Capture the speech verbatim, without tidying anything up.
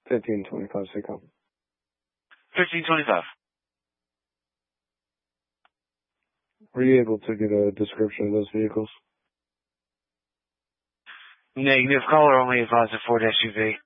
fifteen twenty-five Seacom. fifteen twenty-five. Were you able to get a description of those vehicles? Negative. Caller only advised a Ford S U V.